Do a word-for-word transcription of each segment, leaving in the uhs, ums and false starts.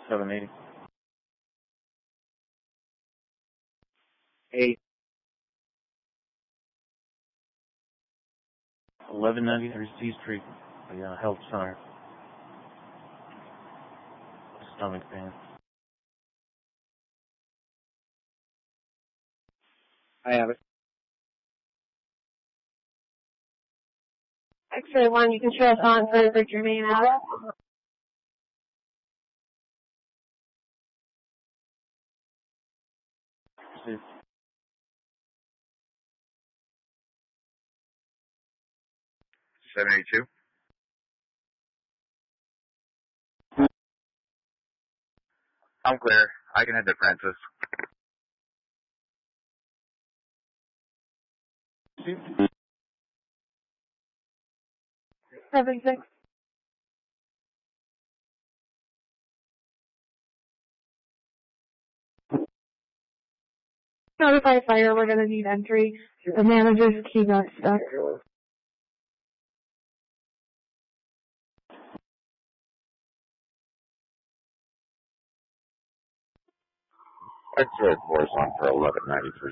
seven eighty. Eight. eleven ninety-three C Street, the uh, health center. Stomach pain. I have it. X-ray one, you can show us on for Jermaine Adams. Received. seven eighty-two. I'm clear. I can head to Francis. Received. seven six. Notify fire, we're going to need entry. The manager's key got stuck. X-ray four is on for eleven ninety-three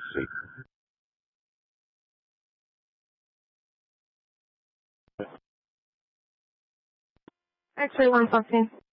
C. X-ray one, fourteen.